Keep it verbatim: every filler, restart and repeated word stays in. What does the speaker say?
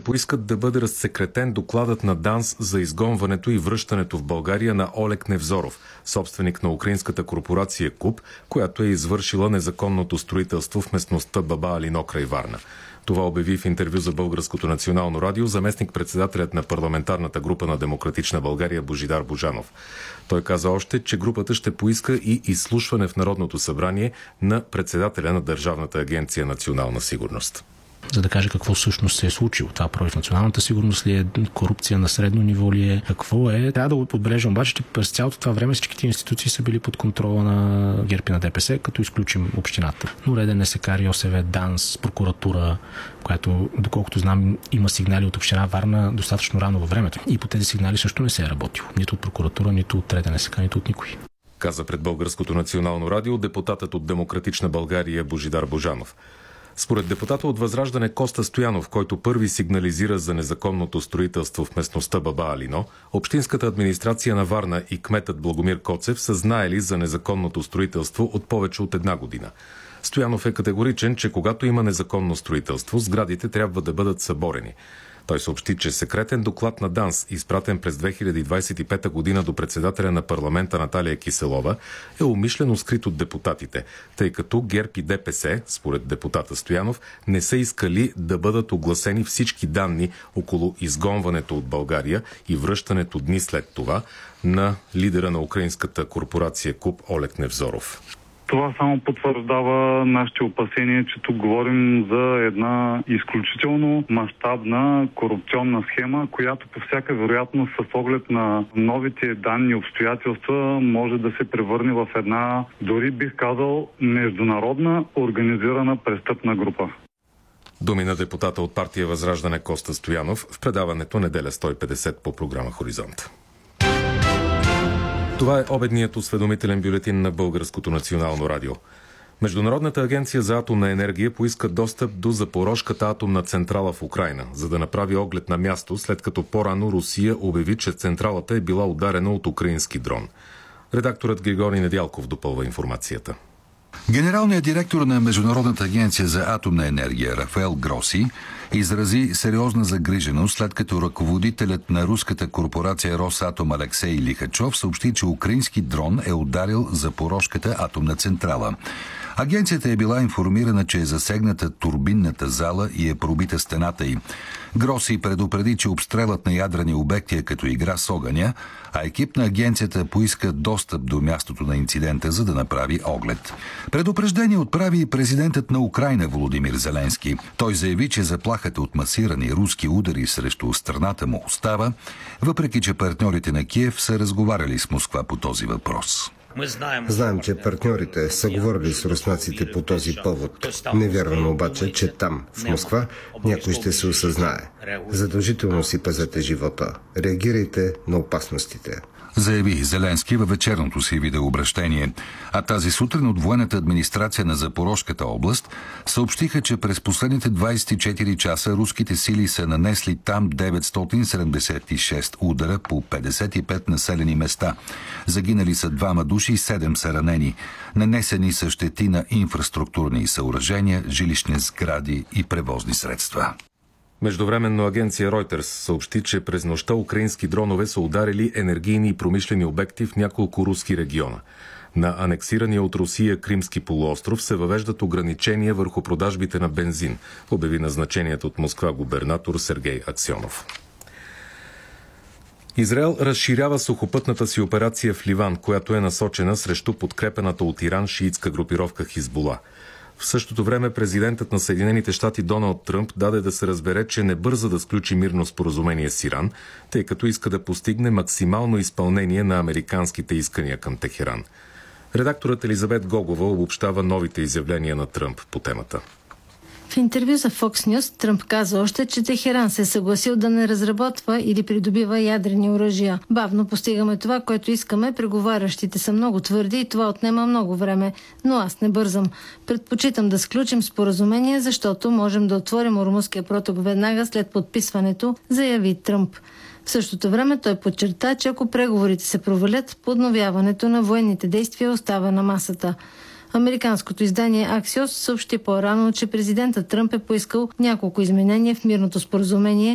поискат да бъде разсекретен докладът на ДАНС за изгонването и връщането в България на Олег Невзоров, собственик на украинската корпорация КУБ, която е извършила незаконното строителство в местността Баба Алино край Варна. Това обяви в интервю за Българското национално радио заместник-председателят на парламентарната група на Демократична България Божидар Божанов. Той каза още, че групата ще поиска и изслушване в Народното събрание на председателя на Държавната агенция Национална сигурност. За да каже какво всъщност се е случило. Това против националната сигурност ли е, корупция на средно ниво ли е, какво е. Трябва да го отбележим обаче, че през цялото това време всичките институции са били под контрола на ГЕРБ и на ДПС, като изключим общината. Но реден НСК, РИОСВ, ДАНС, прокуратура, която, доколкото знам, има сигнали от община Варна достатъчно рано във времето. И по тези сигнали също не се е работило. Нито от прокуратура, нито от реден НСК, нито от никой. Каза пред Българското национално радио депутатът от Демократична България Божидар Божанов. Според депутата от Възраждане Коста Стоянов, който първи сигнализира за незаконното строителство в местността Баба Алино, общинската администрация на Варна и кметът Благомир Коцев са знаели за незаконното строителство от повече от една година. Стоянов е категоричен, че когато има незаконно строителство, сградите трябва да бъдат съборени. Той съобщи, че секретен доклад на ДАНС, изпратен през две хиляди двадесет и пета година до председателя на парламента Наталия Киселова, е умишлено скрит от депутатите, тъй като ГЕРБ и ДПС, според депутата Стоянов, не са искали да бъдат огласени всички данни около изгонването от България и връщането дни след това на лидера на украинската корпорация КУБ Олег Невзоров. Това само потвърждава нашите опасения, че тук говорим за една изключително мащабна корупционна схема, която по всяка вероятност с оглед на новите данни и обстоятелства може да се превърне в една, дори бих казал, международна организирана престъпна група. Думи на депутата от партия Възраждане Коста Стоянов в предаването Неделя сто и петдесет по програма Хоризонт. Това е обедният осведомителен бюлетин на Българското национално радио. Международната агенция за атомна енергия поиска достъп до Запорожката атомна централа в Украйна, за да направи оглед на място, след като по-рано Русия обяви, че централата е била ударена от украински дрон. Редакторът Григорий Недялков допълва информацията. Генералният директор на Международната агенция за атомна енергия Рафаел Гроси изрази сериозна загриженост, след като ръководителят на руската корпорация Росатом Алексей Лихачов съобщи, че украински дрон е ударил Запорожката атомна централа. Агенцията е била информирана, че е засегната турбинната зала и е пробита стената й. Гроси предупреди, че обстрелът на ядрени обекти е като игра с огъня, а екип на агенцията поиска достъп до мястото на инцидента, за да направи оглед. Предупреждение отправи и президентът на Украйна Володимир Зеленски. Той заяви, че заплахата от масирани руски удари срещу страната му остава, въпреки че партньорите на Киев са разговаряли с Москва по този въпрос. Знаем, че партньорите са говорили с руснаците по този повод. Не вярвам обаче, че там, в Москва, някой ще се осъзнае. Задължително си пазете живота. Реагирайте на опасностите, заяви Зеленски във вечерното си видеообращение. А тази сутрин от военната администрация на Запорожката област съобщиха, че през последните двадесет и четири часа руските сили са нанесли там деветстотин седемдесет и шест удара по петдесет и пет населени места. Загинали са двама души и седем са ранени. Нанесени са щети на инфраструктурни съоръжения, жилищни сгради и превозни средства. Междувременно агенция Reuters съобщи, че през нощта украински дронове са ударили енергийни и промишлени обекти в няколко руски региона. На анексирания от Русия Кримски полуостров се въвеждат ограничения върху продажбите на бензин, обяви назначеният от Москва губернатор Сергей Аксьонов. Израел разширява сухопътната си операция в Ливан, която е насочена срещу подкрепената от Иран шиитска групировка Хизбула. В същото време президентът на Съединените щати Доналд Тръмп даде да се разбере, че не бърза да сключи мирно споразумение с Иран, тъй като иска да постигне максимално изпълнение на американските искания към Техеран. Редакторът Елизабет Гогова обобщава новите изявления на Тръмп по темата. В интервю за Fox News Тръмп каза още, че Техеран се е съгласил да не разработва или придобива ядрени оръжия. Бавно постигаме това, което искаме, преговарящите са много твърди и това отнема много време, но аз не бързам. Предпочитам да сключим споразумение, защото можем да отворим Ормузския проток веднага след подписването, заяви Тръмп. В същото време той подчерта, че ако преговорите се провалят, подновяването на военните действия остава на масата. Американското издание Axios съобщи по-рано, че президентът Тръмп е поискал няколко изменения в мирното споразумение,